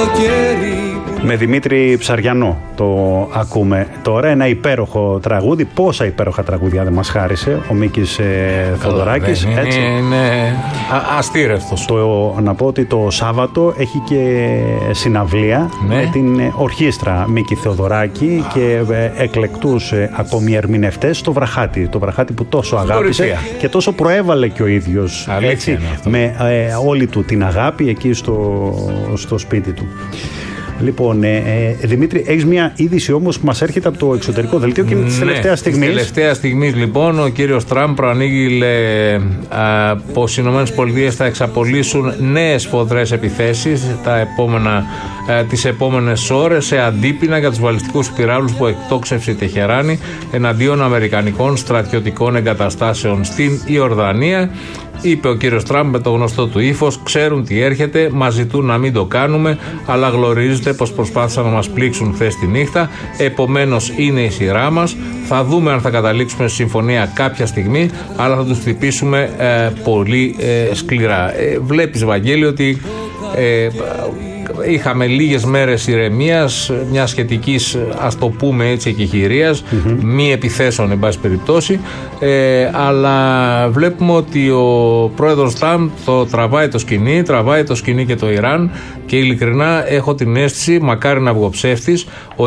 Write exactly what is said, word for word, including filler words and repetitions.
καλοκαίρι. Με Δημήτρη Ψαριανό το ακούμε τώρα, ένα υπέροχο τραγούδι. Πόσα υπέροχα τραγούδια δεν μας χάρισε ο Μίκης ε, Θοδωράκης. Είναι, έτσι. είναι αστήρευτος. Το, να πω ότι το Σάββατο έχει και συναυλία, ναι, με την ορχήστρα Μίκη Θεοδωράκη και ε, εκλεκτούς ε, ακόμη ερμηνευτές στο Βραχάτη. Το Βραχάτη που τόσο αγάπησε Κορυφία. Και τόσο προέβαλε και ο ίδιος, έτσι, με ε, όλη του την αγάπη εκεί στο, στο σπίτι του. Λοιπόν, ε, ε, Δημήτρι, έχεις μια είδηση όμως που μας έρχεται από το εξωτερικό δελτίο και είναι της τελευταίας στιγμής. Της τελευταίας στιγμής, λοιπόν, ο κύριος Τραμπ προανήγγειλε πως οι ΗΠΑ θα εξαπολύσουν νέες σφοδρές επιθέσεις τα επόμενα, α, τις επόμενες ώρες σε αντίπεινα για τους βαλιστικούς πυράλους που εκτόξευσε η Τεχεράνη εναντίον αμερικανικών στρατιωτικών εγκαταστάσεων στην Ιορδανία. Είπε ο κύριος Τραμπ με το γνωστό του ύφος: ξέρουν τι έρχεται, μας ζητούν να μην το κάνουμε, αλλά γνωρίζετε πως προσπάθησαν να μας πλήξουν χθες τη νύχτα. Επομένως είναι η σειρά μας. Θα δούμε αν θα καταλήξουμε σε συμφωνία κάποια στιγμή, αλλά θα τους χτυπήσουμε ε, πολύ ε, σκληρά. Ε, βλέπεις, Βαγγέλη, ότι ε, είχαμε λίγες μέρες ηρεμίας, μια σχετικής, ας το πούμε έτσι, εκεχηρίας, mm-hmm. μη επιθέσεων εν πάση περιπτώσει, ε, αλλά βλέπουμε ότι ο πρόεδρος Τραμπ το τραβάει το σκηνή, τραβάει το σκηνή και το Ιράν, και ειλικρινά έχω την αίσθηση, μακάρι να βγω ψεύτης, ότι